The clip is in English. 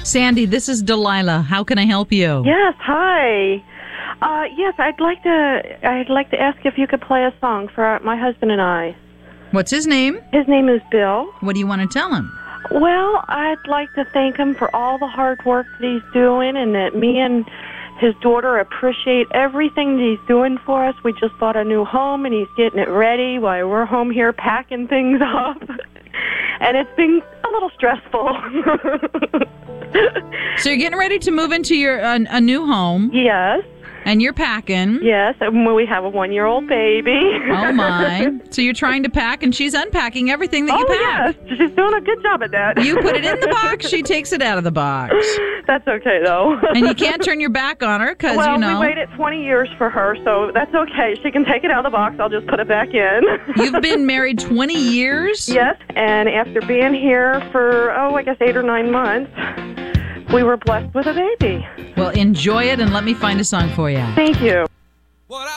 Sandy, this is Delilah. How can I help you? Yes, hi. Yes, I'd like to ask if you could play a song for my husband and I. What's his name? His name is Bill. What do you want to tell him? Well, I'd like to thank him for all the hard work that he's doing, and that me and his daughter appreciate everything that he's doing for us. We just bought a new home, and he's getting it ready while we're home here packing things up. And it's been a little stressful. So you're getting ready to move into your a new home. Yes. And you're packing. Yes, and we have a 1-year-old baby. Oh, my. So you're trying to pack, and she's unpacking everything that you pack. Yes, she's doing a good job at that. You put it in the box, she takes it out of the box. That's okay, though. And you can't turn your back on her because, we waited 20 years for her, so that's okay. She can take it out of the box. I'll just put it back in. You've been married 20 years? Yes, and after being here for, I guess 8 or 9 months, we were blessed with a baby. Well, enjoy it, and let me find a song for you. Thank you.